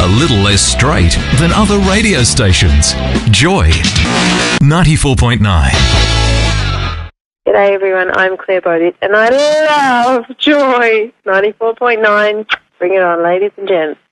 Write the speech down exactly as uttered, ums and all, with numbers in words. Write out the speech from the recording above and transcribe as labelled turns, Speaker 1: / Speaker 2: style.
Speaker 1: little less straight than other radio stations. Joy ninety-four point nine.
Speaker 2: G'day everyone, I'm Claire Bowditch and I love Joy ninety-four point nine. Bring it on, ladies and gents.